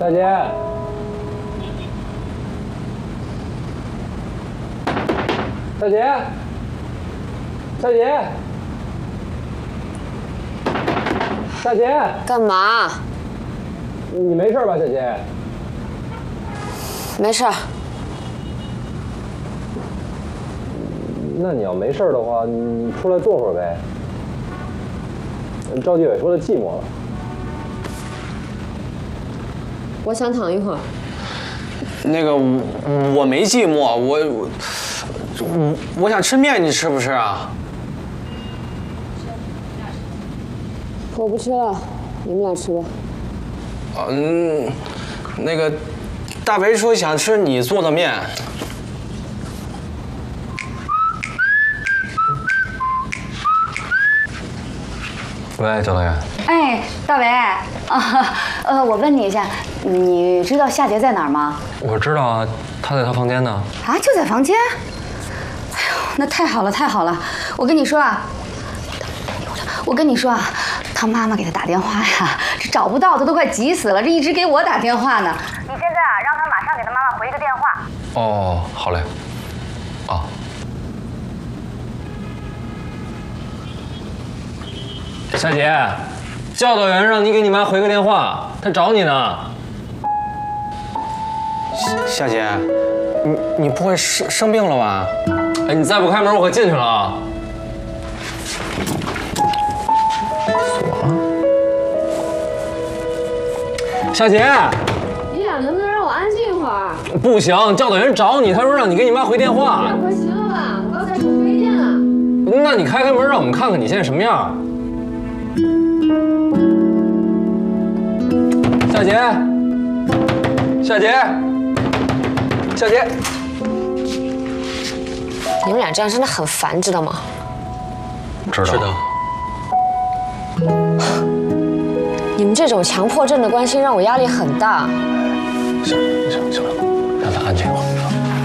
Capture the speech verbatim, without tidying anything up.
大姐，大姐，大姐，大姐， 干嘛？ 你没事吧，小姐？ 没事。 那你要没事的话，你出来坐会儿呗。赵继伟说他寂寞了。 我想躺一会儿。 那个我我没寂寞，我我我我想吃面，你吃不吃啊？ 我不吃了，你们俩吃吧。 嗯，那个大为说想吃你做的面。 喂，赵导演。 哎，大为啊，呃，我问你一下，你知道夏杰在哪儿吗？ 我知道啊，他在他房间呢。 啊，就在房间？哎呦，那太好了，太好了！我跟你说啊，我跟你说啊，他妈妈给他打电话呀，这找不到他都快急死了，这一直给我打电话呢。你现在啊，让他马上给他妈妈回个电话。 哦，好嘞。啊。夏姐，教导员让你给你妈回个电话，他找你呢。 夏姐，你你不会生生病了吧？ 哎，你再不开门，我可进去了啊！锁了。夏姐， 你俩能不能让我安静一会儿？ 不行，教导员找你，他说让你给你妈回电话。 快行了吧？我刚才手机没电了。 那你开开门，让我们看看你现在什么样。夏姐，夏姐，夏姐， 你们俩这样真的很烦，知道吗？ 知道。知道。 你们这种强迫症的关系让我压力很大。 行行行了，让他安静一会儿。